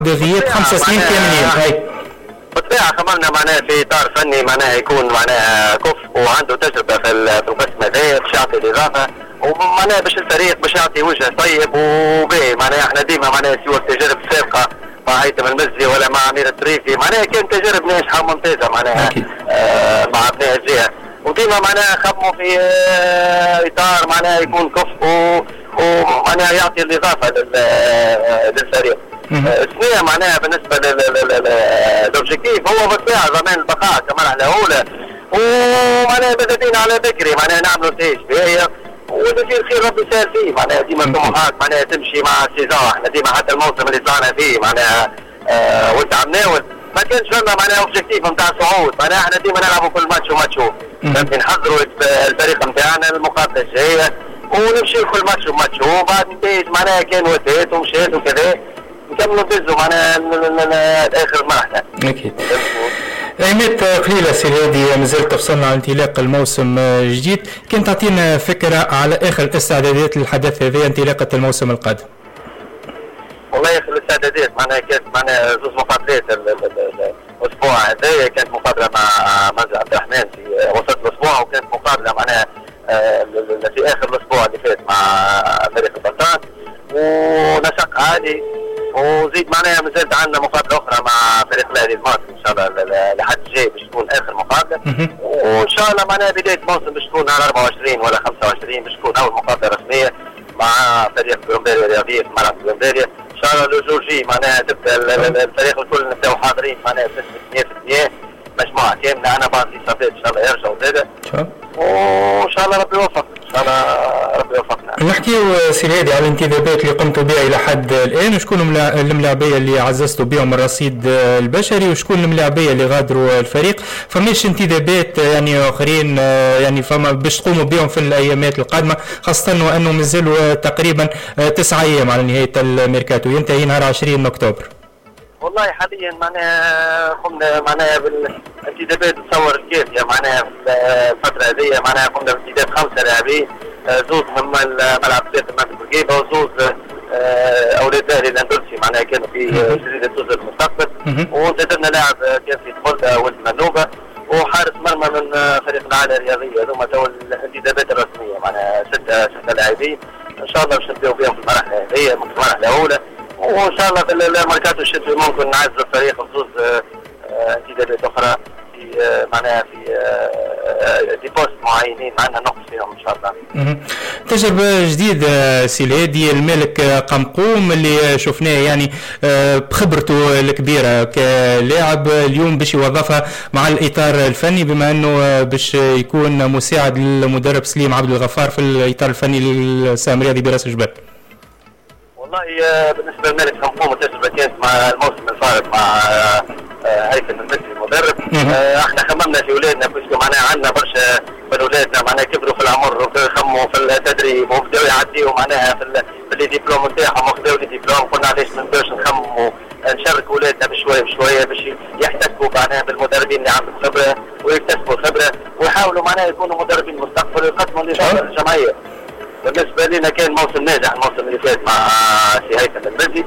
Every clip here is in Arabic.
غياب 5 سنين كاملين. بالطبيعة خمرنا معناها في إطار فني معناها يكون معناها كفء وعنده تجربة في القسم هذا باش يعطي الإضافة، ومعناها باش الفريق باش يعطي وجه طيب وباهي. معناها احنا ديما معناها سوى التجارب السابقة مع هيثم المزي ولا مع أمير الطريفي معناها كانت تجارب ناجحة وممتازة معناها مع أبناء الجهة، وديما معناها خدموا في إطار معناها يكون كفء ومعناها يعطي الإضافة للفريق. الثانية معناها بالنسبة للأوبجيكتيف هو بالطبيعة ضمان البقاء كمرحلة أولى، ومعناها بدأنا على بكري معناها نعملوا نتائج باهية واللي فيه الخير ربي يسهل فيه. معناها ديما الطموحات معناها تمشي مع السيزون، احنا ديما حتى الموسم اللي طلعنا فيه معناها وتعمناول ما كانش لنا معناها اوبجيكتيف نتاع صعود، معناها احنا ديما نلعبوا كل ماتش وماتشو، نحضروا الفريق نتاعنا المقابلة الجاية ونمشي كل ماتش وماتشو، وبعد نتائج معناها كان ودات ومشات وكذا نكملوا بزو معناها اخر مرحلة. اكيد. ايمت قليلة سي هادي مازال تفصلنا عن انطلاق الموسم الجديد، كنت تعطينا فكرة على اخر الاستعدادات للحدث هذا انطلاقة الموسم القادم. والله اخر الاستعدادات معناها كانت معناها زوج مقابلات الاسبوع هذا، كانت مقابلة مع منزل عبد الرحمن في وسط الاسبوع، وكانت مقابلة معناها في اخر الاسبوع اللي فات مع فريق البطان ونسق عالي، وزيد معناها مازالت عندنا مقابله اخرى مع فريق الاهلي الماضي ان شاء الله لحد الجاي باش تكون اخر مقابله، وان شاء الله معناها بدايه الموسم باش تكون على 24 ولا 25 باش تكون اول مقابله رسميه مع فريق بلومبيريا الرياضيه في ملعب بلومبيريا ان شاء الله. الجورجي معناها تبدا الفريق الكل نبداو حاضرين معناها بنسبه 100% مجموعه كامله، انا بعض الاصابات ان شاء الله يرجعوا زاده وان شاء الله ربي يوفق ان شاء الله ربي يوفقنا. نحكيو سي هادي على الانتدابات اللي قمتوا بها الى حد الان، وشكون الملاعبيه اللي عززتوا بهم الرصيد البشري وشكون الملاعبيه اللي غادروا الفريق؟ فماش انتدابات يعني اخرين يعني فما باش تقوموا بهم في الايامات القادمه، خاصه وانه مازالوا تقريبا 9 ايام على نهايه الميركاتو ينتهي نهار 20 اكتوبر. والله حاليا معناها قمنا معناها بالانتدابات تصور الكافيه معناها في الفتره هذه، معناها قمنا بانتداب 5 لاعبين، زوز من ملعب سيد المنطقه بورقيبه وزوز اولاد الاهلي الاندلسي معناها كانوا في جريده توزر المستقبل، وانتدبنا لاعب كان في طفولة ولد منوبه وحارس مرمى من فريق العائله الرياضيه. هذوما تو الانتدابات الرسميه معناها 6 لاعبين ان شاء الله باش نبداو بهم في المرحله هذه في المرحله الاولى، وان شاء الله في الميركاتو الشتوي ممكن نعزز الفريق بزوز انتدابات اخرى في معناها في دي بوست معينين معنا نقص فيهم ان شاء الله. تجربه جديده سي الهادي، الملك قمقوم اللي شفناه يعني بخبرته الكبيره كلاعب اليوم باش يوظفها مع الاطار الفني، بما انه باش يكون مساعد للمدرب سليم عبد الغفار في الاطار الفني للسهم الرياضي براس الجبل. والله بالنسبه للملك قمقوم التجربه كانت مع الموسم الفارط مع هيثم المزي المدرب. احنا خممنا في اولادنا باسكو معناها عندنا برشا من اولادنا معناها كبروا في العمر وخموا في التدريب وبداوا يعديوا معناها في لي ديبلوم نتاعهم وخذوا لي ديبلوم، قلنا علاش ما نبداوش نخموا نشارك اولادنا بشويه بشويه باش يحتكوا معناها بالمدربين اللي عندهم خبره ويكتسبوا خبره ويحاولوا معناها يكونوا مدربين مستقبل ويقدموا للجمعيه. بالنسبه لنا كان موسم ناجح الموسم اللي فات مع سي هيثم المزي،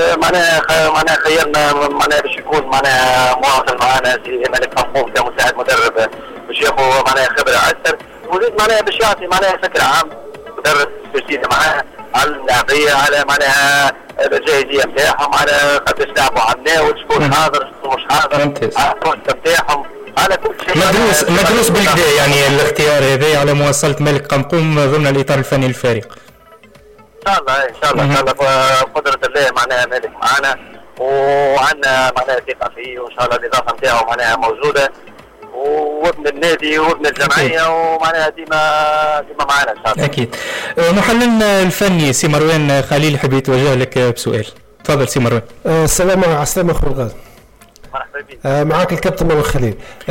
معناها خيرنا معناها باش يكون معناها مواصل معنا سي ملك قمقوم كمساعد مدرب باش ياخذ معناها خبره اكثر، وزيد معناها باش يعطي معناها فكره عام مدرب جديده معاه على اللاعبيه على معناها الجاهزيه نتاعهم على قداش لعبوا عندنا وشكون حاضر شكون مش حاضر على الكوست نتاعهم على كل شيء مدروس بالكدا يعني الاختيار هذا على مواصله ملك قمقوم ضمن الاطار الفني للفريق. ان شاء الله ان شاء الله ان شاء الله بقدره الله معناها مالك معنا وعندنا معناها ثقه فيه وان شاء الله الاضافه نتاعو معناها موجوده وابن النادي وابن الجمعيه ومعناها ديما معنا ان شاء الله. اكيد. محللنا الفني سي مروان خليل يحب يتوجه لك بسؤال، تفضل سي مروان. السلام عليكم اخوي الغالي. مرحبا بك. معك الكابتن مروان خليل.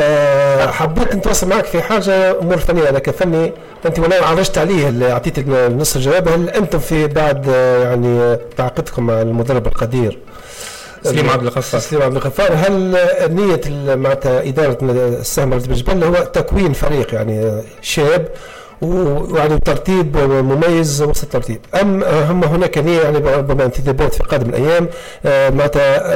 حبيت نتواصل معك في حاجه امور فنيه. انا كفني انت ولا عرجت عليه اعطيت نص الجواب. هل انتم في بعد يعني تعاقدكم مع المدرب القدير سليم عبد الغفار هل نيه معناتها اداره السهم الرياضي بالجبل هو تكوين فريق يعني شاب ويعني ترتيب مميز وسط الترتيب. هم هناك يعني ربما انتدابات في قادم الايام معناتها